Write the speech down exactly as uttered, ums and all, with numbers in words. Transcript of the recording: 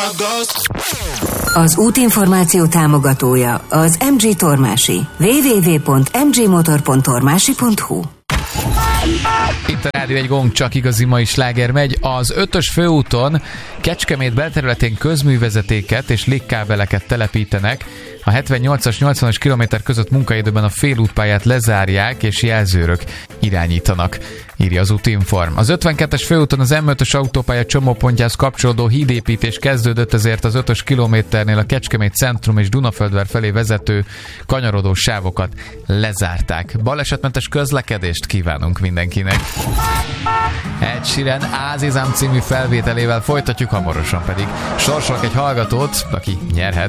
Az útinformáció támogatója az em gé Tormási. double-u double-u double-u pont em gé motor pont tormási pont hu. Itt a Rádió egy gong, csak igazi mai sláger megy. Az ötös főúton Kecskemét belterületén közművezetéket és légkábeleket telepítenek. A hetvennyolcas nyolcvanas kilométer között munkaidőben a félútpályát lezárják és jelzőrök irányítanak, írja az Útinform. Az ötvenkettes főúton az em ötös autópálya csomópontjához kapcsolódó hídépítés kezdődött, ezért az ötös kilométernél a Kecskemét centrum és Dunaföldvár felé vezető kanyarodó sávokat lezárták. Balesetmentes közlekedést kívánunk mindenkinek. Ed Sheeran Azizam című felvételével folytatjuk, hamarosan pedig sorsolok egy hallgatót, aki nyerhet